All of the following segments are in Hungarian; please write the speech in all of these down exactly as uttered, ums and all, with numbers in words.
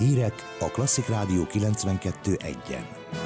Hírek a Klasszik Rádió kilencvenkettő egyen.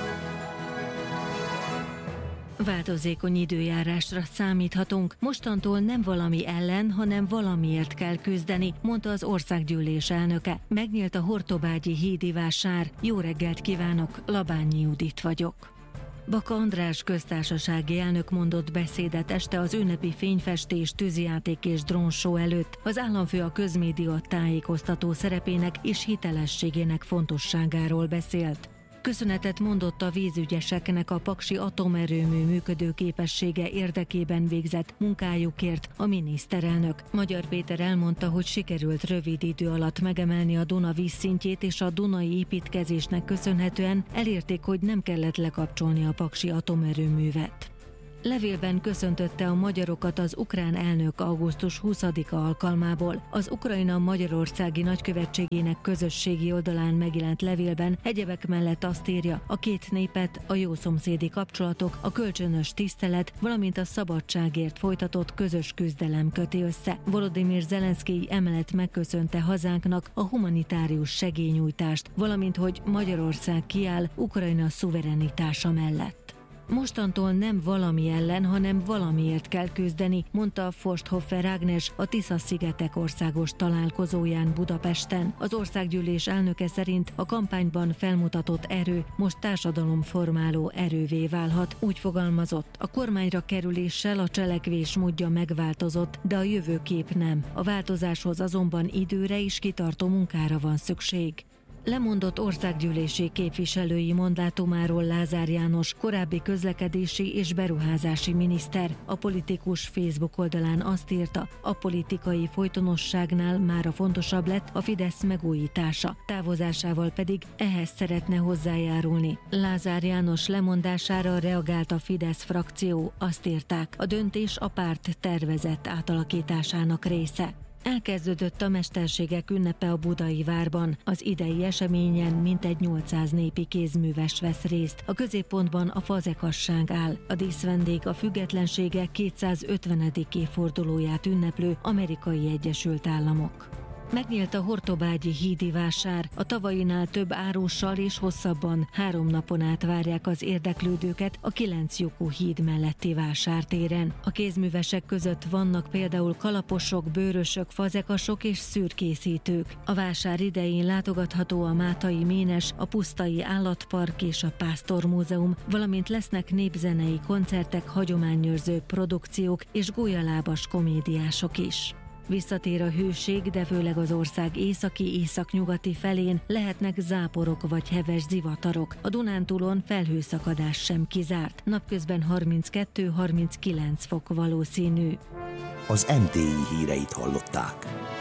Változékony időjárásra számíthatunk. Mostantól nem valami ellen, hanem valamiért kell küzdeni, mondta az országgyűlés elnöke. Megnyílt a Hortobágyi hídi vásár. Jó reggelt kívánok, Labányi Judit vagyok. Baka András köztársasági elnök mondott beszédet este az ünnepi fényfestés, tűzijáték és drónshow előtt. Az államfő a közmédia tájékoztató szerepének és hitelességének fontosságáról beszélt. Köszönetet mondott a vízügyeseknek a paksi atomerőmű működőképessége érdekében végzett munkájukért a miniszterelnök. Magyar Péter elmondta, hogy sikerült rövid idő alatt megemelni a Duna vízszintjét, és a dunai építkezésnek köszönhetően elérték, hogy nem kellett lekapcsolni a paksi atomerőművet. Levélben köszöntötte a magyarokat az ukrán elnök augusztus huszadika alkalmából. Az Ukrajna Magyarországi Nagykövetségének közösségi oldalán megjelent levélben egyebek mellett azt írja, a két népet a jó szomszédi kapcsolatok, a kölcsönös tisztelet, valamint a szabadságért folytatott közös küzdelem köti össze. Volodymyr Zelenszkij emellett megköszönte hazánknak a humanitárius segélynyújtást, valamint hogy Magyarország kiáll Ukrajna szuverenitása mellett. Mostantól nem valami ellen, hanem valamiért kell küzdeni, mondta Forsthoffer Ágnes a Tisza-szigetek országos találkozóján Budapesten. Az országgyűlés elnöke szerint a kampányban felmutatott erő most társadalomformáló erővé válhat. Úgy fogalmazott, a kormányra kerüléssel a cselekvés módja megváltozott, de a jövőkép nem. A változáshoz azonban időre és kitartó munkára van szükség. Lemondott országgyűlési képviselői mandátumáról Lázár János, korábbi közlekedési és beruházási miniszter. A politikus Facebook oldalán azt írta, a politikai folytonosságnál mára fontosabb lett a Fidesz megújítása, távozásával pedig ehhez szeretne hozzájárulni. Lázár János lemondására reagált a Fidesz frakció, azt írták, a döntés a párt tervezett átalakításának része. Elkezdődött a mesterségek ünnepe a Budai Várban. Az idei eseményen mintegy nyolcszáz népi kézműves vesz részt. A középpontban a fazekasság áll. A díszvendég a függetlensége kétszázötvenedik évfordulóját ünneplő Amerikai Egyesült Államok. Megnyílt a Hortobágyi hídi vásár. A tavainál több árussal és hosszabban három napon át várják az érdeklődőket a Kilenclyukú híd melletti vásártéren. A kézművesek között vannak például kalaposok, bőrösök, fazekasok és szürkészítők. A vásár idején látogatható a Mátai Ménes, a Pusztai Állatpark és a Pásztor Múzeum, valamint lesznek népzenei koncertek, hagyományőrző produkciók és gólyalábas komédiások is. Visszatér a hőség, de főleg az ország északi-északnyugati felén lehetnek záporok vagy heves zivatarok. A Dunántúlon felhőszakadás sem kizárt. Napközben harminckettő-harminckilenc fok valószínű. Az em té i híreit hallották.